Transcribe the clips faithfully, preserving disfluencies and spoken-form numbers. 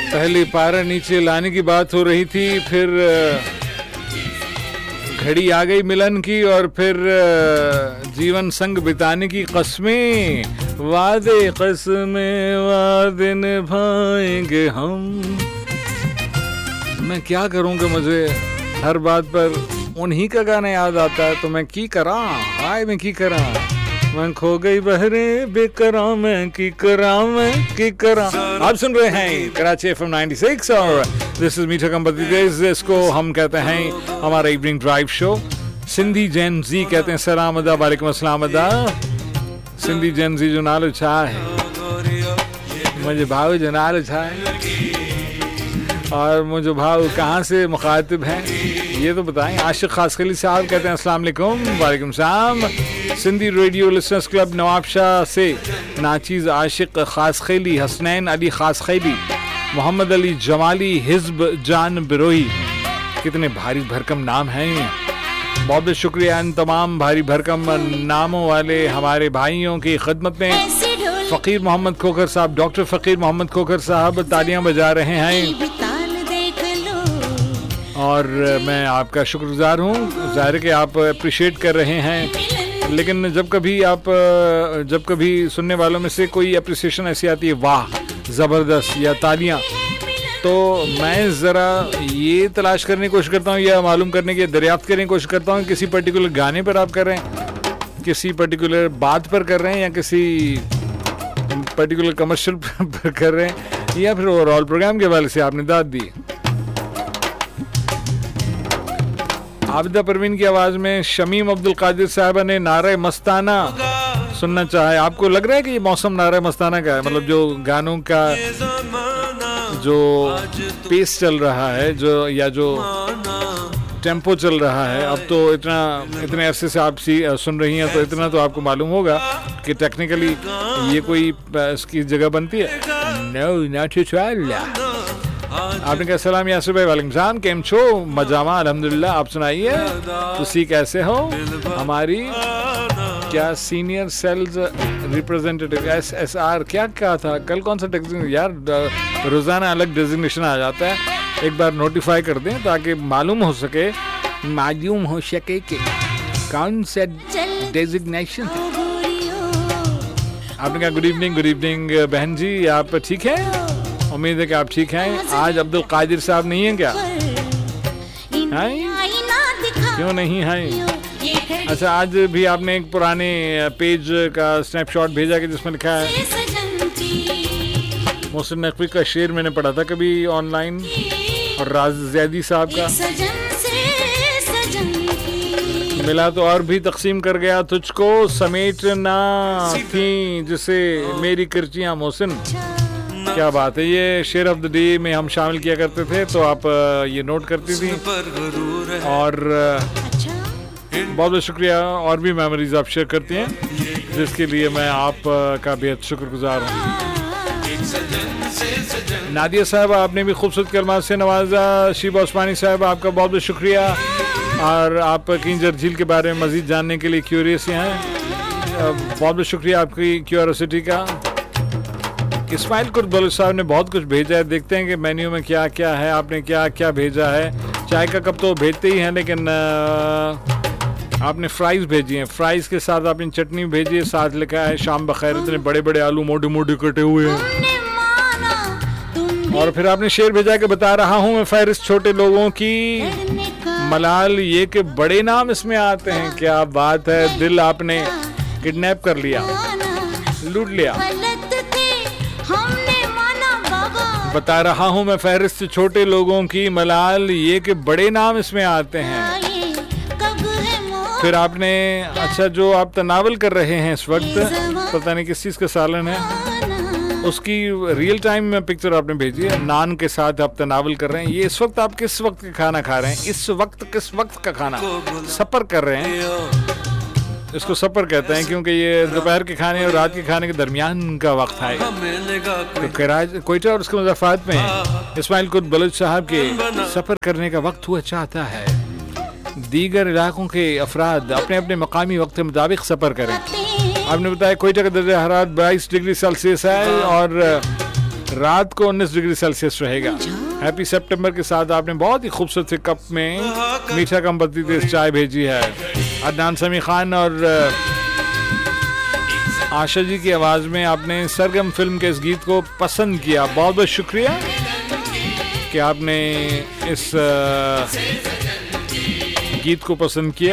पहले पारा नीचे लाने की बात हो रही थी, फिर घड़ी आ गई मिलन की, और फिर जीवन संग बिताने की कस्में, वादे कस्में वादे निभाएंगे हम। मैं क्या करूं कि मुझे हर बात पर उन्हीं का गाना याद आता है, तो मैं की करा हाय मैं की करा, मैं खो गई बहरे बेकरा, मैं की करा मैं की करा। आप सुन रहे हैं Karachi F M ninety six और दिस इज मीठा कंपनी डेज। इसको हम कहते हैं हमारा evening drive show. Sindhi Jain ji कहते हैं सलाम अदा, वालेकुम अस्सलाम अदा। सिंधी जैन जी जो नालो छा है, मुझे भाव जो नालो छा है, और मुझे भाव कहाँ से मुखातिब हैं ये तो बताएं। आशिक खास खली साहब कहते हैं अस्सलाम वालेकुम। वालेकुम सलाम। Sindhi radio listeners club Nawabshah से नाचीज आशिक खास खली, हसनैन अली खास खली, मोहम्मद अली जमाली, हिज्ब जान बिरोही। कितने भारी भरकम नाम हैं। बहुत बहुत शुक्रिया इन तमाम भारी भरकम नामों वाले हमारे भाइयों की खिदमत में। फ़कीर मोहम्मद खोखर साहब, डॉक्टर फ़कीर मोहम्मद खोखर साहब तालियां बजा रहे हैं और मैं आपका शुक्रगुजार हूँ। ज़ाहिर है कि आप अप्रिशिएट कर रहे हैं, लेकिन जब कभी आप जब कभी सुनने वालों में से कोई अप्रिसिएशन ऐसी आती है वाह ज़बरदस्त या तालियां, तो मैं ज़रा ये तलाश करने की कोशिश करता हूँ या मालूम करने की दरियाफ्त करने की कोशिश करता हूँ किसी पर्टिकुलर गाने पर आप कर रहे हैं, किसी पर्टिकुलर बात पर कर रहे हैं, या किसी पर्टिकुलर कमर्शियल पर कर रहे हैं, या फिर ओवरऑल प्रोग्राम के हवाले से आपने दाद दी। आबिदा परवीन की आवाज में शमीम अब्दुल कादिर साहबा ने नारे मस्ताना सुनना चाहे। आपको लग रहा है कि ये मौसम नारे मस्ताना का है? मतलब जो गानों का जो पेस चल रहा है, जो या जो टेम्पो चल रहा है, अब तो इतना इतने अरसे से आप सी सुन रही हैं तो इतना तो आपको मालूम होगा कि टेक्निकली ये कोई इसकी जगह बनती है। नो नॉट आपने कहा सलाम यासर भाई, वालेकुम सलाम, केम छो? मजामा अल्हम्दुलिल्लाह। आप सुनाइए तुसी कैसे हो? हमारी क्या senior sales representative S S R क्या कहा था कल? कौन सा डेजिग्नेशन यार, रोजाना अलग डेजिग्नेशन आ जाता है, एक बार नोटिफाई कर दें ताकि मालूम हो सके मालूम हो सके कि कौन सा डेजिग्नेशन है। आपने कहा गुड इवनिंग। गुड इवनिंग बहन जी, आप ठीक हैं? उम्मीद है कि आप ठीक हैं। आज अब्दुल कादिर साहब नहीं हैं क्या? हैं? क्यों नहीं हैं? अच्छा, आज भी आपने एक पुराने पेज का स्नैपशॉट भेजा कि जिसमें लिखा है, मोहसिन नकवी का शेर मैंने पढ़ा था कभी ऑनलाइन, और राज ज़ैदी साहब का, मिला तो और भी तकसीम कर गया तुझको, समेटना थी जिसे मेरी किरचियां मोहसिन। क्या बात है, ये शेर ऑफ द डे में हम शामिल किया करते थे, तो आप ये नोट करती थी, और बहुत बहुत शुक्रिया। और भी मेमोरीज आप शेयर करती हैं, जिसके लिए मैं आपका बेहद शुक्रगुजार हूँ। नादिया साहब, आपने भी खूबसूरत कलमात से नवाजा। शीबा उस्मानी साहब, आपका बहुत बहुत शुक्रिया, और आप किंजर झील के बारे में मज़ीद जानने के लिए क्यूरियस हैं। बहुत बहुत शुक्रिया आपकी क्यूरियोसिटी का। इस्माइल कुर्द बलूच साहब ने बहुत कुछ भेजा है, देखते हैं कि मेन्यू में क्या क्या है। आपने क्या क्या भेजा है? चाय का कप तो भेजते ही हैं, लेकिन आपने फ्राइज भेजी हैं, फ्राइज के साथ आपने चटनी भेजी है, साथ लिखा है शाम बखैर। इतने बड़े बड़े आलू मोटे मोटे कटे हुए हैं। और फिर आपने शेर भेजा कि बता रहा हूँ मैं फहरिस्त छोटे लोगों की, मलाल ये कि बड़े नाम इसमें आते हैं। क्या बात है, दिल आपने किडनैप कर लिया, लूट लिया। बता रहा हूँ मैं फहरिस्त छोटे लोगों की, मलाल ये कि बड़े नाम इसमें आते हैं। फिर आपने, अच्छा जो आप तनावल कर रहे हैं इस वक्त, पता नहीं किस चीज़ का सालन है, उसकी रियल टाइम में पिक्चर आपने भेजी है। नान के साथ आप तनावल कर रहे हैं। ये इस वक्त आप किस वक्त का खाना खा रहे हैं? इस वक्त किस वक्त का खाना सफ़र कर रहे हैं? इसको सफ़र कहते हैं क्योंकि ये दोपहर के खाने और रात के खाने के दरमियान का वक्त है। तो कराची कोयटा और उसके मुज़ाफ़ात में इस्माइल कुर्द बलूच साहब के सफ़र करने का वक्त हुआ चाहता है। दीगर इलाकों के अफराद अपने अपने मकामी वक्त के मुताबिक सफ़र करें। आपने बताया कोयटा का दर्जा हरारत बाईस डिग्री सेल्सियस है और रात को उन्नीस डिग्री सेल्सियस रहेगा। हैप्पी सितंबर के साथ आपने बहुत ही खूबसूरत से कप में मीठा कम पत्ती तेज चाय भेजी है। अदनान समी खान और आशा जी की आवाज़ में आपने सरगम फिल्म के इस गीत को पसंद किया। बहुत बहुत शुक्रिया कि आपने इस गीत को पसंद किया।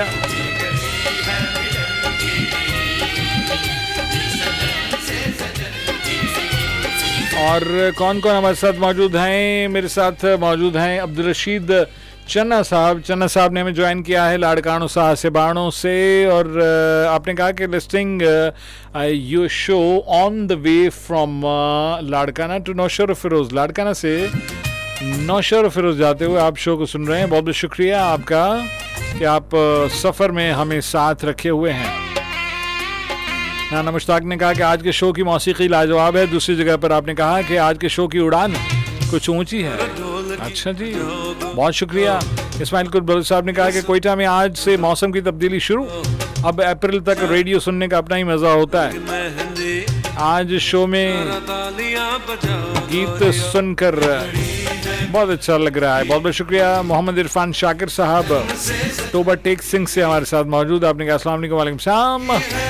और कौन कौन हमारे साथ मौजूद हैं? मेरे साथ मौजूद हैं अब्दुल रशीद चन्ना साहब। चन्ना साहब ने हमें ज्वाइन किया है लाड़कानो साहसिबाणों से, और आपने कहा कि listing your show on the way from Larkana to Nowshahr Firoz. Larkana से नौशहर फिरोज जाते हुए आप शो को सुन रहे हैं। बहुत बहुत शुक्रिया आपका कि आप सफ़र में हमें साथ रखे हुए हैं। नाना मुश्ताक ने कहा कि आज के शो की मौसीकी लाजवाब है। दूसरी जगह पर आपने कहा कि आज के शो की उड़ान कुछ ऊंची है। अच्छा जी, बहुत शुक्रिया। इस्माइल कुल साहब ने कहा कि कोयटा में आज से मौसम की तब्दीली शुरू, अब अप्रैल तक रेडियो सुनने का अपना ही मज़ा होता है। आज शो में गीत सुनकर बहुत अच्छा लग रहा है। बहुत बहुत शुक्रिया। मोहम्मद इरफान शाकिर साहब टोबा टेक सिंह से हमारे साथ मौजूद। आपने कहा अस्सलाम वालेकुम। वालेकुम सलाम।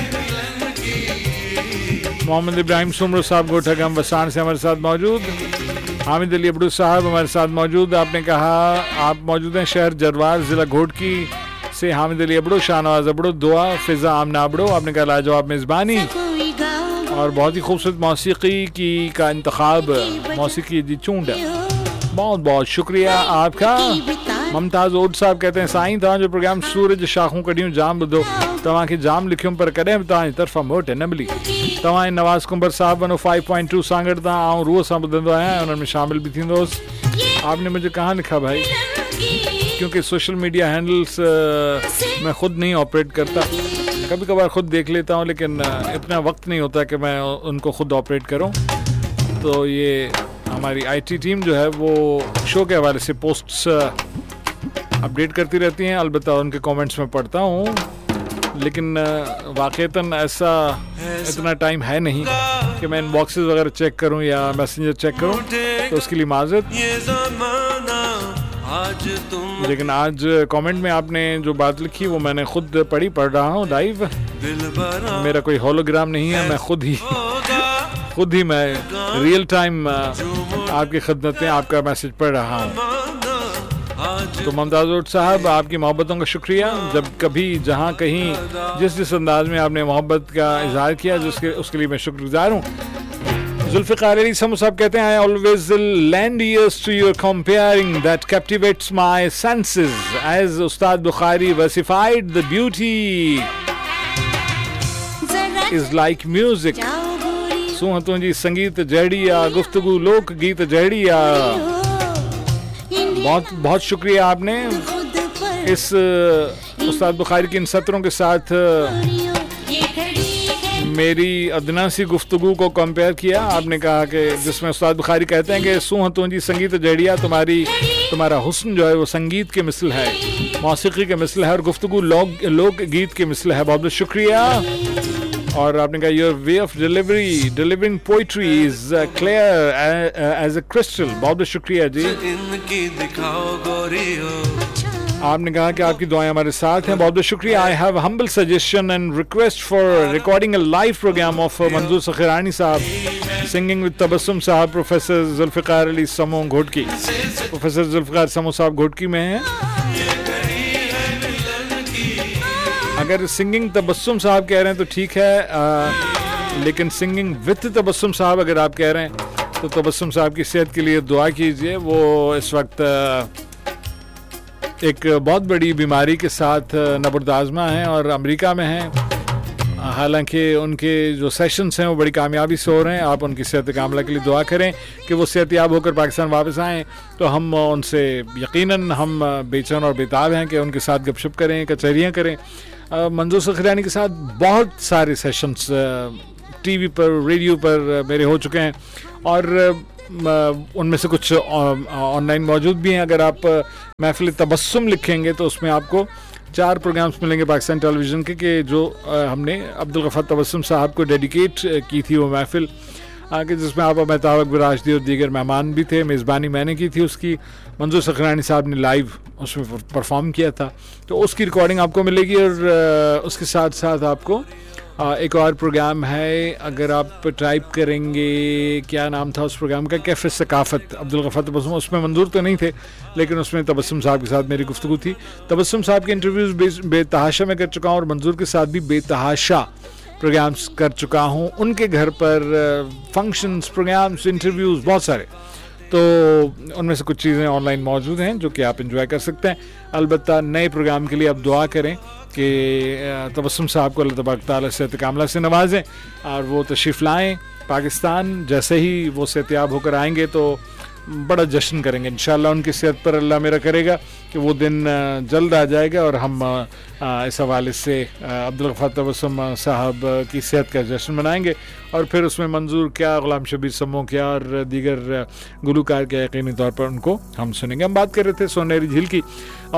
मोहम्मद इब्राहिम सुमरो साहब गोठागम वसान से हमारे साथ मौजूद। हामिद अली अबड़ू साहब हमारे साथ मौजूद। आपने कहा आप मौजूद हैं शहर जरवार ज़िला घोटकी से। हामिद अली अबड़ू, शाहनवाज अबड़ू, दुआ, फिजा आमना अबड़ू। आपने कहा लाजवाब मेज़बानी और बहुत ही खूबसूरत मौसीकी की का इंतखाब, मौसीकी दी चूंड। बहुत बहुत शुक्रिया आपका। ममताज ओड साहब कहते हैं साईं तव्हां जो प्रोग्राम सूरज शाखूं कढियूं जाम ॿुधो, तव्हांखे जाम लिखियुम पर कॾहिं बि तव्हांजी तरफ़ां मोट न मिली। तव्हां नवाज़ कुंबर साहब वन ओ फाइव पॉइंट टू सांगड़ तां आऊं रूह सां ॿुधंदो आहियां, उन्हनि में शामिल भी थींदो हुउसि। आपने मुझे कहाँ लिखा भाई? क्योंकि सोशल मीडिया हैंडल्स मैं खुद नहीं ऑपरेट करता, कभी कभार खुद देख लेता हूँ, लेकिन इतना वक्त नहीं होता कि मैं उनको खुद ऑपरेट करूँ। तो ये हमारी आईटी टीम जो है वो शो के हवाले से पोस्ट्स अपडेट करती रहती हैं। अलबत्ता उनके कमेंट्स में पढ़ता हूँ, लेकिन वाक़तन ऐसा इतना टाइम है नहीं कि मैं इनबॉक्सेस वगैरह चेक करूँ या मैसेंजर चेक करूँ, तो उसके लिए माज़रत। लेकिन आज कमेंट में आपने जो बात लिखी वो मैंने खुद पढ़ी, पढ़ रहा हूँ लाइव। मेरा कोई होलोग्राम नहीं है, मैं खुद ही खुद ही मैं रियल टाइम आपकी खिदमत में आपका मैसेज पढ़ रहा हूँ। तो मुमताज़ ओड साहब आपकी मोहब्बतों का शुक्रिया। जब कभी जहाँ कहीं जिस जिस अंदाज में आपने मोहब्बत का इजहार किया जिसके उसके लिए मैं शुक्रगुजार हूँ। जुल्फ़िकार अली समू साहब कहते हैं I always lend ears to your comparing that captivates my senses as Ustad Bukhari versified the beauty is like music। सुहतों जी संगीत जहड़िया गुफ्तगू लोक गीत जहड़िया। बहुत बहुत शुक्रिया आपने इस उस्ताद बुखारी के इन सत्रों के साथ मेरी अदना सी गुफ्तगू को कंपेयर किया। आपने कहा कि जिसमें उस्ताद बुखारी कहते हैं कि सुहतों जी संगीत जड़िया, तुम्हारी तुम्हारा हुस्न जो है वो संगीत के मिसल है, मौसीकी के मिसल है, और गुफ्तगू लोक लोक गीत के मिसल है। बहुत बहुत शुक्रिया। और आपने कहा your way of delivery delivering poetry is clear as a crystal. बहुत बहुत शुक्रिया जी। आपने कहा कि आपकी दुआएं हमारे साथ हैं। बहुत बहुत शुक्रिया। I have humble suggestion and request for recording a live programme of मंजूर सखीरानी साहब सिंगिंग विद तबस्सुम साहब। प्रोफेसर जुल्फ़िकार अली समू घोटकी, प्रोफेसर जुल्फ़िकार समू साहब घोटकी में हैं। अगर सिंगिंग तबस्सुम साहब कह रहे हैं तो ठीक है, आ, लेकिन सिंगिंग विद तबस्सुम साहब अगर आप कह रहे हैं तो तबस्सुम साहब की सेहत के लिए दुआ कीजिए। वो इस वक्त एक बहुत बड़ी बीमारी के साथ नबरदाज़मा हैं और अमेरिका में हैं। हालांकि उनके जो सेशंस हैं वो बड़ी कामयाबी से हो रहे हैं। आप उनकी सेहत कामला के लिए दुआ करें कि वो सेहतयाब होकर पाकिस्तान वापस आएँ। तो हम उनसे यकीनन हम बेचैन और बेताब हैं कि उनके साथ गपशप करें, कचहरियाँ करें। मंजूर सखीरानी के साथ बहुत सारे सेशंस टीवी पर, रेडियो पर मेरे हो चुके हैं और उनमें से कुछ ऑनलाइन मौजूद भी हैं। अगर आप महफिल तबस्सुम लिखेंगे तो उसमें आपको चार प्रोग्राम्स मिलेंगे पाकिस्तान टेलीविज़न के कि जो हमने अब्दुल गफ़ार तबस्सुम साहब को डेडिकेट की थी वो महफिल। कि जिसमें आप अमिताभ राशदी और दीगर मेहमान भी थे। मेज़बानी मैंने की थी उसकी, मंजूर सखरानी साहब ने लाइव उसमें परफॉर्म किया था, तो उसकी रिकॉर्डिंग आपको मिलेगी। और उसके साथ साथ आपको एक और प्रोग्राम है, अगर आप टाइप करेंगे, क्या नाम था उस प्रोग्राम का, कैफ़े सकाफ़त, अब्दुल गफ़ार तबस्सुम, उसमें मंजूर तो नहीं थे लेकिन उसमें तबस्सुम साहब के साथ मेरी गुफ्तगू थी। तबस्सुम साहब के इंटरव्यूज़ बेतहाशा में कर चुका हूँ और मंजूर के साथ भी बेतहाशा प्रोग्राम्स कर चुका हूँ। उनके घर पर फंक्शंस, प्रोग्राम्स, इंटरव्यूज़ बहुत सारे, तो उनमें से कुछ चीज़ें ऑनलाइन मौजूद हैं जो कि आप एंजॉय कर सकते हैं। अलबत्ता नए प्रोग्राम के लिए आप दुआ करें कि तबस्सुम साहब को अल्लाह तबारक तआला सेहत कामिला से नवाजें और वो तशरीफ़ लाएँ पाकिस्तान। जैसे ही वो सेहतियाब होकर आएंगे तो बड़ा जश्न करेंगे इंशाअल्लाह। उनकी सेहत पर अल्लाह मेरा करेगा कि वो दिन जल्द आ जाएगा और हम इस हवाले से अब्दुल गफ़ार तबस्सुम साहब की सेहत का जश्न मनाएंगे। और फिर उसमें मंजूर क्या, गुलाम शबीर समो क्या और दीगर गुलूकार के यकीनी तौर पर उनको हम सुनेंगे। हम बात कर रहे थे सोनेरी झील की,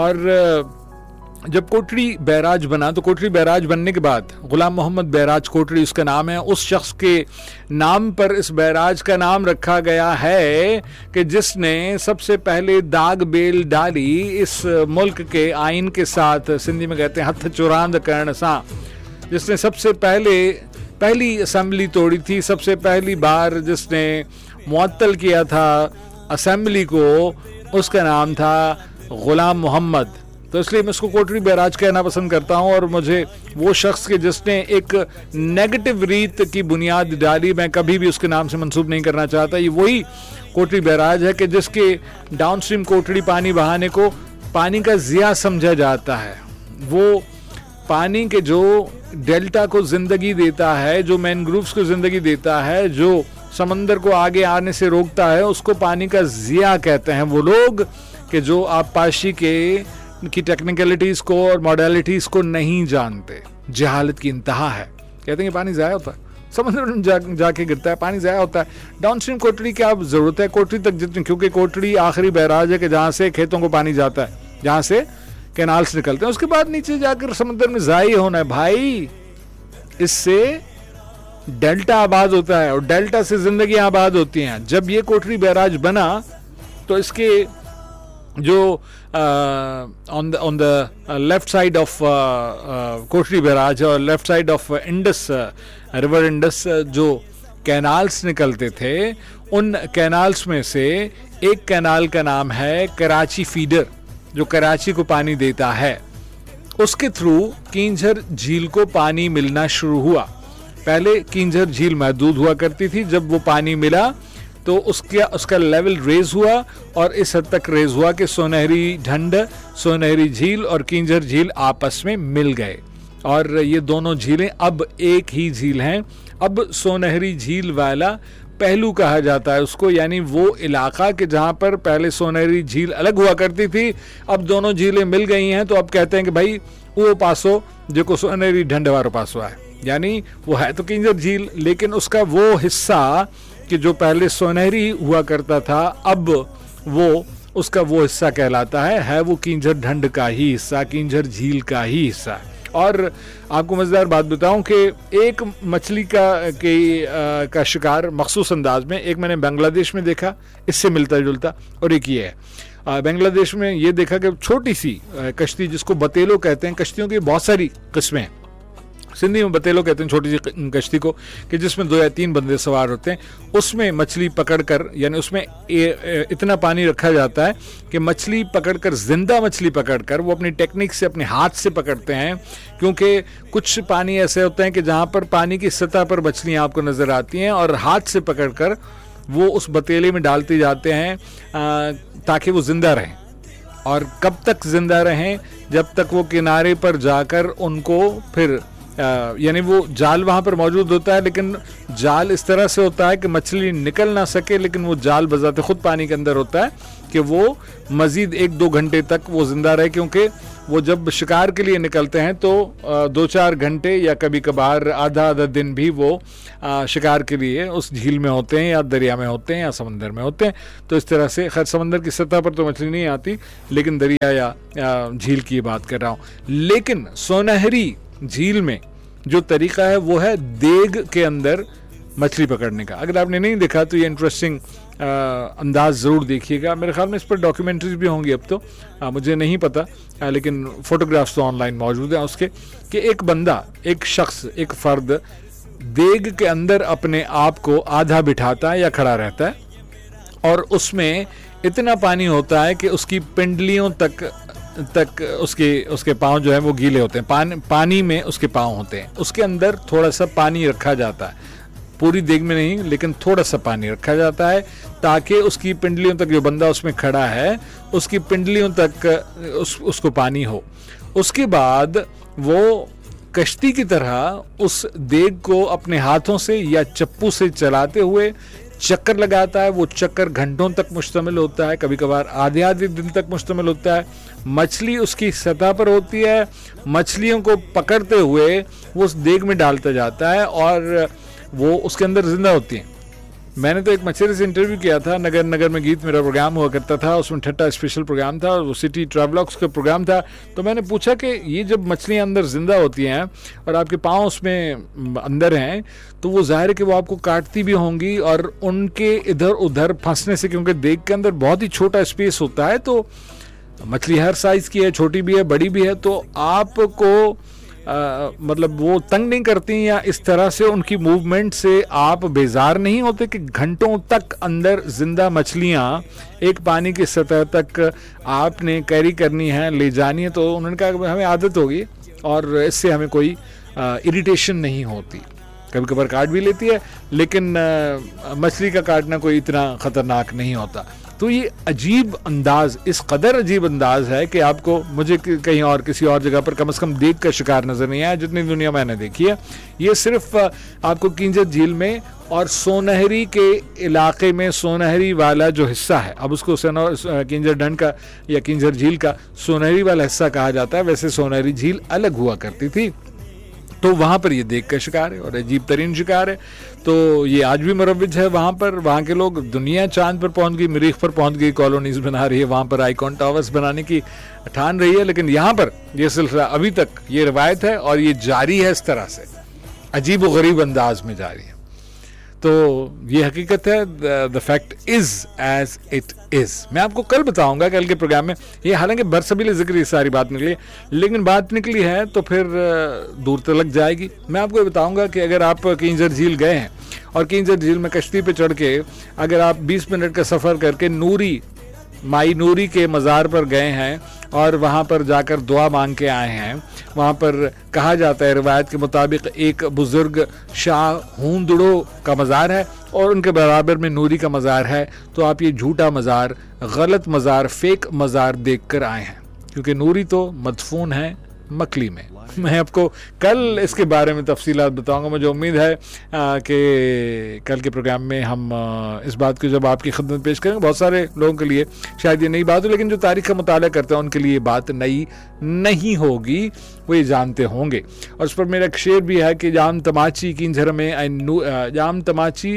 और जब कोटड़ी बैराज बना तो कोटड़ी बैराज बनने के बाद गुलाम मोहम्मद बैराज कोटड़ी उसका नाम है, उस शख्स के नाम पर इस बैराज का नाम रखा गया है कि जिसने सबसे पहले दाग बेल डाली इस मुल्क के आइन के साथ, सिंधी में कहते हैं हथ चुरांद करण सा, जिसने सबसे पहले पहली असेंबली तोड़ी थी, सबसे पहली बार जिसने मुअत्तल किया था असेंबली को, उसका नाम था गुलाम मोहम्मद। तो इसलिए मैं उसको कोटड़ी बैराज कहना पसंद करता हूँ। और मुझे वो शख्स के जिसने एक नेगेटिव रीत की बुनियाद डाली, मैं कभी भी उसके नाम से मंसूब नहीं करना चाहता। ये वही कोटड़ी बैराज है कि जिसके डाउन स्ट्रीम कोटड़ी पानी बहाने को पानी का ज़िया समझा जाता है। वो पानी के जो डेल्टा को ज़िंदगी देता है, जो मैनग्रूव्स को ज़िंदगी देता है, जो समंदर को आगे आने से रोकता है, उसको पानी का ज़िया कहते हैं वो लोग कि जो आबपाशी के की टेक्निकलिटीज़ को और मॉडलिटीज़ को नहीं जानते। जहालत की इंतहा है। कहते हैं कि पानी ज़ाया होता है, समंदर में जा, जाके गिरता है, पानी ज़ाया होता है। डाउन स्ट्रीम कोटड़ी की आप ज़रूरत है कोटड़ी तक जितनी, क्योंकि कोटड़ी आखिरी बैराज है कि जहाँ से खेतों को पानी जाता है, जहाँ से कैनाल्स निकलते हैं। उसके बाद नीचे जाकर समंदर में ज़ाया होना है भाई। इससे डेल्टा आबाद होता है और डेल्टा से ज़िंदगी आबाद होती हैं। जब ये कोटड़ी बैराज बना तो इसके जो on the on the left side of Kotri barrage और left side of Indus river Indus जो कैनाल्स निकलते थे, उन कैनाल्स में से एक कैनाल का नाम है कराची फीडर, जो कराची को पानी देता है। उसके थ्रू कींझर झील को पानी मिलना शुरू हुआ। पहले कींझर झील महदूद हुआ करती थी, जब वो पानी मिला तो उसका उसका लेवल रेज हुआ और इस हद तक रेज हुआ कि सोनहरी ढंड, सोनहरी झील और कींझर झील आपस में मिल गए और ये दोनों झीलें अब एक ही झील हैं। अब सोनहरी झील वाला पहलू कहा जाता है उसको, यानी वो इलाका कि जहाँ पर पहले सोनहरी झील अलग हुआ करती थी, अब दोनों झीलें मिल गई हैं, तो अब कहते हैं कि भाई वो पासो जो सोनहरी ढंड वारो पासो है। यानी वो है तो कींझर झील, लेकिन उसका वो हिस्सा कि जो पहले सोनहरी हुआ करता था, अब वो उसका वो हिस्सा कहलाता है है वो कींझर ढंड का ही हिस्सा, कींझर झील का ही हिस्सा है। और आपको मजेदार बात बताऊं कि एक मछली का के आ, का शिकार मखसूस अंदाज में एक मैंने बांग्लादेश में देखा, इससे मिलता जुलता, और एक ये है बांग्लादेश में ये देखा कि छोटी सी कश्ती जिसको बतेलो कहते हैं, कश्तियों की बहुत सारी किस्में हैं, सिंधी में बतेलो कहते हैं छोटी सी कश्ती को, कि जिसमें दो या तीन बंदे सवार होते हैं। उसमें मछली पकड़कर, यानी उसमें ए, ए, इतना पानी रखा जाता है कि मछली पकड़कर, जिंदा मछली पकड़कर, वो अपनी टेक्निक से अपने हाथ से पकड़ते हैं, क्योंकि कुछ पानी ऐसे होते हैं कि जहाँ पर पानी की सतह पर मछलियाँ आपको नजर आती हैं और हाथ से पकड़कर वो उस बतेले में डालते जाते हैं ताकि वो जिंदा रहें। और कब तक जिंदा रहें? जब तक वो किनारे पर जाकर उनको फिर यानी वो जाल वहाँ पर मौजूद होता है, लेकिन जाल इस तरह से होता है कि मछली निकल ना सके, लेकिन वो जाल बजाते खुद पानी के अंदर होता है कि वो मजीद एक दो घंटे तक वो जिंदा रहे, क्योंकि वो जब शिकार के लिए निकलते हैं तो दो चार घंटे या कभी कभार आधा आधा दिन भी वो शिकार के लिए उस झील में होते हैं या दरिया में होते हैं या समंदर में होते हैं। तो इस तरह से, खैर समंदर की सतह पर तो मछली नहीं आती, लेकिन दरिया या झील की बात कर रहा हूँ। लेकिन सोनहरी झील में जो तरीका है वो है देग के अंदर मछली पकड़ने का। अगर आपने नहीं देखा तो ये इंटरेस्टिंग अंदाज ज़रूर देखिएगा। मेरे ख्याल में इस पर डॉक्यूमेंट्रीज भी होंगी अब तो, आ, मुझे नहीं पता, आ, लेकिन फ़ोटोग्राफ्स तो ऑनलाइन मौजूद हैं उसके, कि एक बंदा, एक शख्स, एक फ़र्द देग के अंदर अपने आप को आधा बिठाता है या खड़ा रहता है, और उसमें इतना पानी होता है कि उसकी पिंडलियों तक तक उसके उसके पाँव जो है वो गीले होते हैं, पानी पानी में उसके पाँव होते हैं। उसके अंदर थोड़ा सा पानी रखा जाता है, पूरी देग में नहीं लेकिन थोड़ा सा पानी रखा जाता है, ताकि उसकी पिंडलियों तक, जो बंदा उसमें खड़ा है उसकी पिंडलियों तक उस, उसको पानी हो। उसके बाद वो कश्ती की तरह उस देग को अपने हाथों से या चप्पू से चलाते हुए चक्कर लगाता है। वो चक्कर घंटों तक मुश्तमिल होता है, कभी कभार आधे आधे दिन तक मुश्तमिल होता है। मछली उसकी सतह पर होती है, मछलियों को पकड़ते हुए वो उस देग में डालता जाता है और वो उसके अंदर जिंदा होती हैं। मैंने तो एक मछली से इंटरव्यू किया था, नगर नगर में गीत मेरा प्रोग्राम हुआ करता था, उसमें ठट्टा स्पेशल प्रोग्राम था और वो सिटी ट्रैवलॉग्स का प्रोग्राम था। तो मैंने पूछा कि ये जब मछलियाँ अंदर जिंदा होती हैं और आपके पाँव उसमें अंदर हैं, तो वो जाहिर है कि वो आपको काटती भी होंगी, और उनके इधर उधर फंसने से, क्योंकि देग के अंदर बहुत ही छोटा स्पेस होता है, तो मछली हर साइज़ की है, छोटी भी है, बड़ी भी है, तो आपको आ, मतलब वो तंग नहीं करती, या इस तरह से उनकी मूवमेंट से आप बेजार नहीं होते कि घंटों तक अंदर जिंदा मछलियाँ एक पानी की सतह तक आपने कैरी करनी है, ले जानी है। तो उन्होंने कहा हमें आदत होगी और इससे हमें कोई इरिटेशन नहीं होती। कभी कभार काट भी लेती है, लेकिन आ, मछली का काटना कोई इतना ख़तरनाक नहीं होता। तो ये अजीब अंदाज, इस कदर अजीब अंदाज है कि आपको, मुझे कहीं और किसी और जगह पर कम से कम देख कर शिकार नज़र नहीं आया जितनी दुनिया मैंने देखी है। ये सिर्फ आपको किंजर झील में और सोनहरी के इलाके में, सोनहरी वाला जो हिस्सा है, अब उसको किंजर डंड का या किंजर झील का सोनहरी वाला हिस्सा कहा जाता है। वैसे सोनहरी झील अलग हुआ करती थी, तो वहाँ पर ये देख कर शिकार है और अजीब तरीन शिकार है। तो ये आज भी मुरव्विज है वहाँ पर। वहाँ के लोग, दुनिया चांद पर पहुँच गई, मरीख पर पहुँच गई, कॉलोनीज बना रही है, वहाँ पर आइकॉन टावर्स बनाने की ठान रही है, लेकिन यहाँ पर ये सिलसिला अभी तक, ये रवायत है और ये जारी है, इस तरह से अजीब व गरीब अंदाज में जारी है। तो ये हकीकत है, the fact is as it is. मैं आपको कल बताऊंगा, कल के प्रोग्राम में। ये हालांकि बरसबील जिक्र ये सारी बात निकली, लेकिन बात निकली है तो फिर दूर तक लग जाएगी। मैं आपको बताऊंगा कि अगर आप किंजर झील गए हैं और किंजर झील में कश्ती पे चढ़ के अगर आप बीस मिनट का सफ़र करके नूरी, माई नूरी के मज़ार पर गए हैं और वहाँ पर जाकर दुआ मांग के आए हैं, वहाँ पर कहा जाता है रिवायत के मुताबिक एक बुज़ुर्ग शाह हूंदड़ो का मज़ार है और उनके बराबर में नूरी का मज़ार है, तो आप ये झूठा मज़ार, गलत मज़ार, फेक मज़ार देख कर आए हैं, क्योंकि नूरी तो मदफून है मकली में। मैं आपको कल इसके बारे में तफसीलात बताऊंगा। मुझे उम्मीद है कि कल के प्रोग्राम में हम आ, इस बात को जब आपकी खिदमत पेश करेंगे, बहुत सारे लोगों के लिए शायद ये नई बात हो, लेकिन जो तारीख का मुताला करते हैं उनके लिए ये बात नई नहीं होगी, वो ये जानते होंगे। और उस पर मेरा एक शेर भी है कि जाम तमाची किंझर में आए जाम तमाची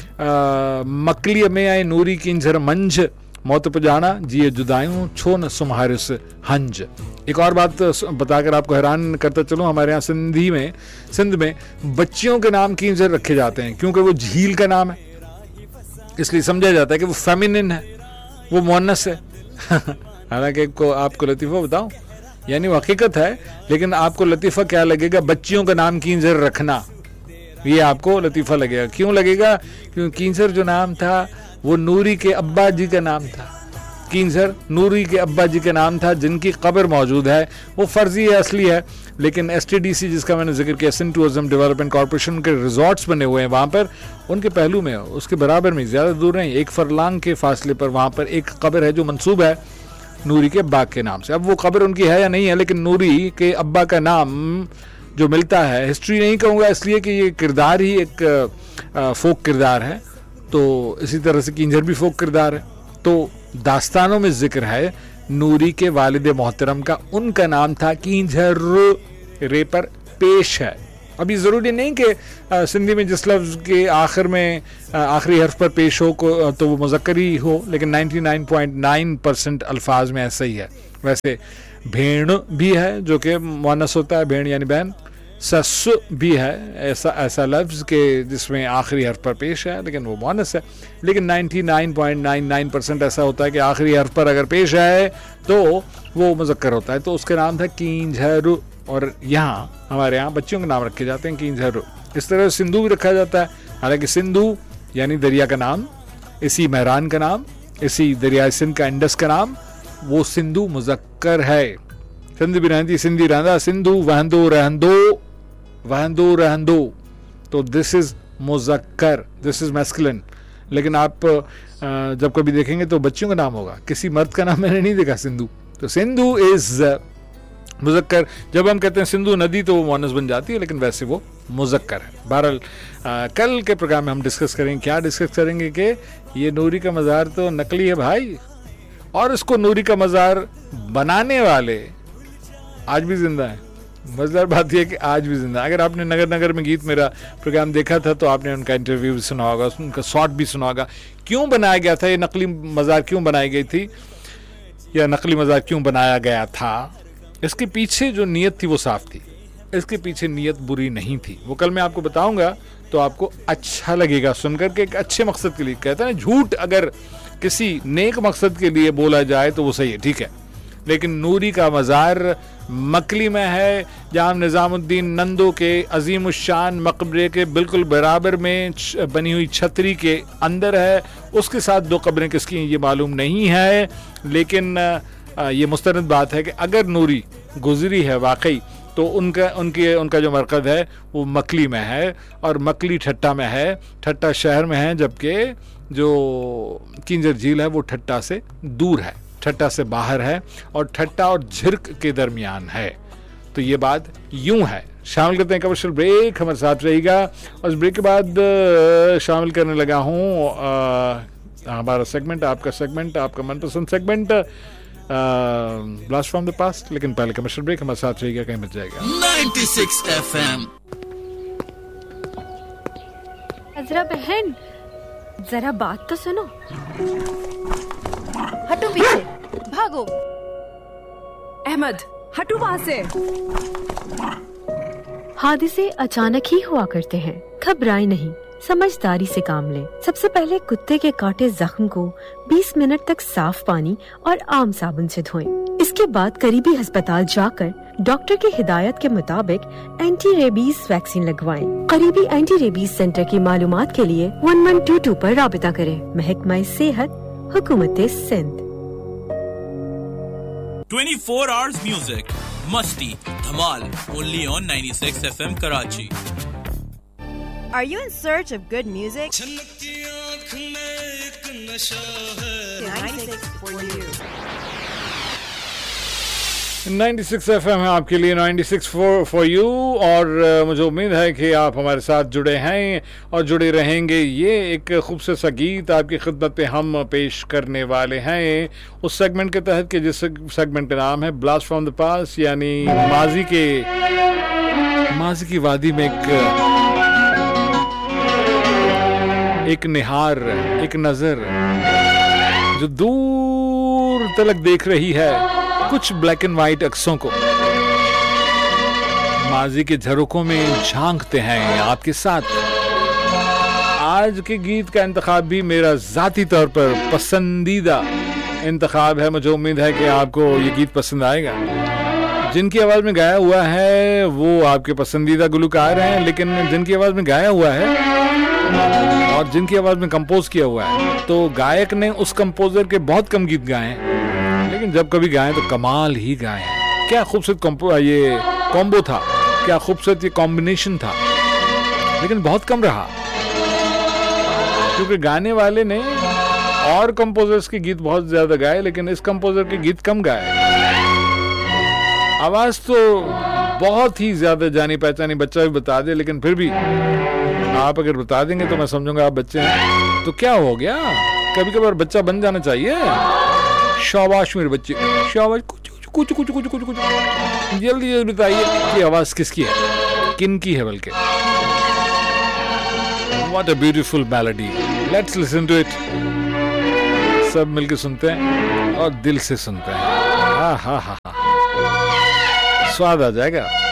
मकली में आए नूरी किंझर मंझ, मौत पजाना जिए जुदायूं छो न सुम्हारिस हंज। एक और बात बताकर आपको हैरान करता चलूं, हमारे यहाँ सिंधी में सिंध में बच्चियों के नाम किंजर रखे जाते हैं, क्योंकि वो झील का नाम है, इसलिए समझा जाता है कि वो फेमिनिन है, वो मुअन्नस है। हालांकि को आपको लतीफ़ा बताऊं, यानी वो हकीकत है, लेकिन आपको लतीफ़ा क्या लगेगा, बच्चियों का नाम किंजर रखना, ये आपको लतीफ़ा लगेगा। क्यों लगेगा? क्योंकि किंजर जो नाम था वो नूरी के अब्बा जी का नाम था। किंजर नूरी के अब्बा जी का नाम था, जिनकी कब्र मौजूद है। वो फर्जी है, असली है, लेकिन एस टी डी सी जिसका मैंने जिक्र किया, सिंध टूरिज्म डेवलपमेंट कॉर्पोरेशन के रिजॉर्ट्स बने हुए हैं वहाँ पर, उनके पहलू में, उसके बराबर में, ज़्यादा दूर नहीं, एक फरलांग के फासले पर वहाँ पर एक कब्र है जो मंसूब है नूरी के अब्बा के नाम से। अब वो कब्र उनकी है या नहीं है, लेकिन नूरी के अब्बा का नाम जो मिलता है, हिस्ट्री नहीं कहूँगा इसलिए कि ये किरदार ही एक फोक किरदार है, तो इसी तरह से किंजर भी फोक किरदार है। तो दास्तानों में जिक्र है नूरी के वालिद मोहतरम का, उनका नाम था किंजर, रे पर पेश है। अभी ज़रूरी नहीं कि सिंधी में जिस लफ्ज़ के आखिर में आखिरी हर्फ पर पेश हो को तो वो मुज़क्करी हो, लेकिन निन्यानवे पॉइंट नौ परसेंट अल्फाज में ऐसा ही है। वैसे भेड़ भी है जो कि मुअन्नस होता है, भेड़ यानी बहन, ससु भी है ऐसा ऐसा लफ्ज़ के जिसमें आखिरी हर्फ पर पेश है, लेकिन वो मुअन्नस है। लेकिन निन्यानवे पॉइंट नाइन नाइन परसेंट ऐसा होता है कि आखिरी हर्फ पर अगर पेश है तो वो मुज़क्कर होता है। तो उसके नाम था कींझरू, और यहाँ हमारे यहाँ बच्चियों के नाम रखे जाते हैं कींझरू। इस तरह सिंधु भी रखा जाता है, हालांकि सिंधु यानी दरिया का नाम, इसी महरान का नाम, इसी दरिया सिंध का इंडस का नाम, वो सिंधु मुज़क्कर है। सिंध भी रहती, सिंधी रहंदा, सिंधु वहंदो रहंदो, वहंदो रहंदो, तो this is मुज़क्कर, this is masculine. लेकिन आप जब कभी देखेंगे तो बच्चियों का नाम होगा, किसी मर्द का नाम मैंने नहीं देखा सिंधु। तो सिंधु इज मुज़क्कर। जब हम कहते हैं सिंधु नदी तो वो मुअन्नस बन जाती है, लेकिन वैसे वो मुज़क्कर है। बहरहाल कल के प्रोग्राम में हम डिस्कस करेंगे, क्या डिस्कस करेंगे कि ये नूरी का मज़ार तो नकली है भाई, और इसको नूरी का मज़ार बनाने वाले आज भी जिंदा है। मज़ेदार बात यह है कि आज भी जिंदा। अगर आपने नगर नगर में गीत मेरा प्रोग्राम देखा था तो आपने उनका इंटरव्यू भी सुना होगा, उनका शॉर्ट भी सुना होगा। क्यों बनाया गया था ये नकली मज़ार, क्यों बनाई गई थी, या नकली मज़ार क्यों बनाया गया था, इसके पीछे जो नीयत थी वो साफ थी। इसके पीछे नीयत बुरी नहीं थी, वो कल मैं आपको बताऊंगा तो आपको अच्छा लगेगा सुनकर के। एक अच्छे मकसद के लिए कहते हैं, झूठ अगर किसी नेक मकसद के लिए बोला जाए तो वो सही है, ठीक है। लेकिन नूरी का मज़ार मकली में है, जहाँ निज़ामुद्दीन नंदो के अजीम उशान मकबरे के बिल्कुल बराबर में बनी हुई छतरी के अंदर है। उसके साथ दो कब्रें किसकी ये मालूम नहीं है, लेकिन ये मुस्तनद बात है कि अगर नूरी गुजरी है वाकई तो उनका उनके उनका जो मरकज़ है वो मकली में है, और मकली ठट्टा में है, ठट्टा शहर में है, जबकि जो किंजर झील है वो ठट्टा से दूर है, ठट्टा से बाहर है, और ठट्टा और झिरक के दरमियान है। तो ये बात यूं है। शामिल करते हैं कमर्शियल ब्रेक, हमारे साथ रहेगा। और इस ब्रेक के बाद शामिल करने लगा हूँ हमारा सेगमेंट, आपका सेगमेंट, आपका मनपसंद segment blast from the past. लेकिन पहले कमर्शियल ब्रेक, हमारे साथ रहेगा, कहीं मत जाएगा। छियानवे एफ एम। अजरा बहन, जरा बात तो सुनो। हटो पीछे, भागो। अहमद, हटो वहां से। हादसे अचानक ही हुआ करते हैं, घबराए नहीं, समझदारी से काम लें। सबसे पहले कुत्ते के काटे जख्म को बीस मिनट तक साफ पानी और आम साबुन से धोएं। इसके बाद करीबी अस्पताल जाकर डॉक्टर की हिदायत के मुताबिक एंटी रेबीज वैक्सीन लगवाएं। करीबी एंटी रेबीज सेंटर की मालूमात के लिए वन वन टू टू पर राबिता करें। महकमा सेहत, हुकूमत सिंध। twenty-four hours music, मस्ती, धमाल, only on ninety-six F M Karachi. Are you in search of good music? ninety-six for you. ninety-six F M है आपके लिए, ninety-six for you, और uh, मुझे उम्मीद है कि आप हमारे साथ जुड़े हैं और जुड़े रहेंगे। ये एक खूबसूरत सा गीत आपकी खिदमत पे हम पेश करने वाले हैं उस सेगमेंट के तहत कि जिस सेगमेंट का नाम है ब्लास्ट फ्रॉम द पास्ट, यानी माजी के माजी की वादी में एक एक निहार, एक नजर जो दूर तलक देख रही है कुछ ब्लैक एंड व्हाइट अक्सों को, माजी के झरोकों में झांकते हैं आपके साथ। आज के गीत का इंतखाब भी मेरा जाती तौर पर पसंदीदा इंतखाब है। मुझे उम्मीद है कि आपको ये गीत पसंद आएगा। जिनकी आवाज में गाया हुआ है वो आपके पसंदीदा गुलकार हैं, लेकिन जिनकी आवाज में गाया हुआ है और जिनकी आवाज में कंपोज किया हुआ है, तो गायक ने उस कंपोजर के बहुत कम गीत गाए हैं, लेकिन जब कभी गाए तो कमाल ही गाए हैं। क्या खूबसूरत कंपो ये कॉम्बो था, क्या खूबसूरत ये कॉम्बिनेशन था, लेकिन बहुत कम रहा क्योंकि गाने वाले ने और कंपोजर्स के गीत बहुत ज्यादा गाए, लेकिन इस कंपोजर के गीत कम गाए। आवाज तो बहुत ही ज्यादा जानी पहचानी, बच्चा भी बता दे, लेकिन फिर भी आप अगर बता देंगे तो मैं समझूंगा आप बच्चे हैं। तो क्या हो गया, कभी कभार बच्चा बन जाना चाहिए। शाबाश मेरे बच्चे, शाबाश। कुछ कुछ कुछ कुछ कुछ कुछ जल्दी जल्दी बताइए कि आवाज किसकी है, किन की है बल्कि। What a beautiful melody. Let's listen to it. सब मिलके सुनते हैं और दिल से सुनते हैं। हा हा हा हा, स्वाद आ जाएगा।